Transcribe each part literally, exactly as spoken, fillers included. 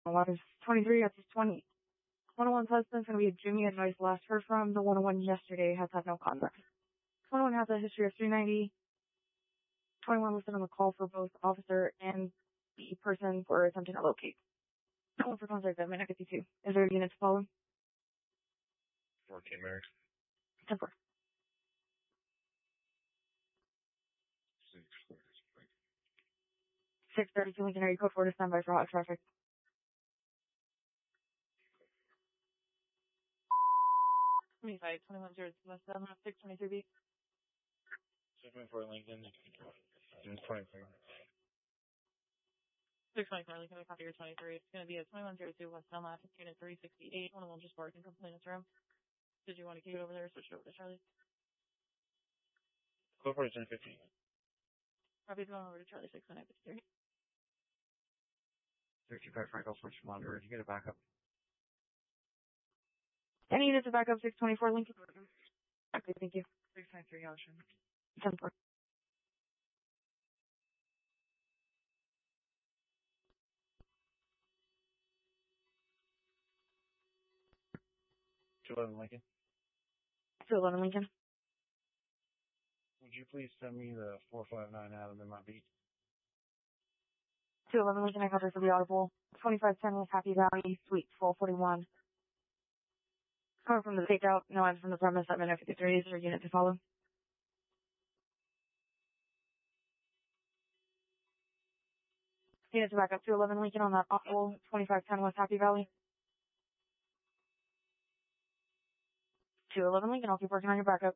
Waters twenty-three, that's twenty. one oh one's husband's going to be Jimmy Advice. Last heard from the one oh one yesterday. Has had no contact. one oh one has a history of three ninety. twenty-one listed on the call for both officer and the person for attempting to locate. One for contact at minute fifty-two. Is there a unit to follow? fourteen Merrick. ten four. six thirty-two Lincoln area code four to stand by for hot traffic. twenty-five, twenty-one, zero, West seven, six twenty-three B. six twenty-four Lincoln. twenty-three. six twenty-four Lincoln, copy your twenty-three. It's going to be at twenty-one oh two West Elma, unit three sixty-eight. one oh one just parked in complainant's room. Did you want to keep it over there or switch it over to Charlie? Go for it, ten fifteen. Copy's going over to Charlie six one nine fifty-three. sixty-five Frank, I'll switch monitor. Did you get a backup? Any units to back up six twenty-four Lincoln? Okay, thank you. six ninety-three Ocean. ten four. two eleven Lincoln. two eleven Lincoln. Would you please send me the four five nine Adam in my beat? two eleven Lincoln, I cover for the audible. twenty-five ten with Happy Valley, Suite twelve forty-one. Coming from the takeout, no I'm from the premise at minute fifty-three. Is there a unit to follow? Unit to back up two eleven Lincoln on that awful twenty-five ten West Happy Valley. two eleven Lincoln, I'll keep working on your backup.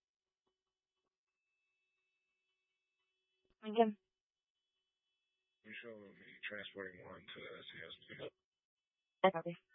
Lincoln. We shall be transporting one to S C S. I copy.